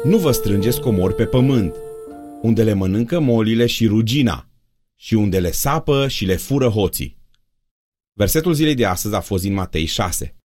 Nu vă strângeți comori pe pământ, unde le mănâncă molile și rugina, și unde le sapă și le fură hoții. Versetul zilei de astăzi a fost din Matei 6.